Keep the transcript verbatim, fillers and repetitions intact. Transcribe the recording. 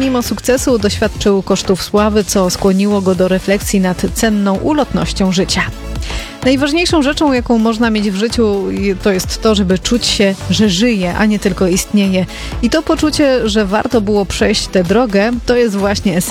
mimo sukcesu doświadczył kosztów sławy, co skłoniło go do refleksji nad cenną ulotnością życia. Najważniejszą rzeczą, jaką można mieć w życiu, to jest to, żeby czuć się, że żyje, a nie tylko istnieje. I to poczucie, że warto było przejść tę drogę, to jest właśnie esencja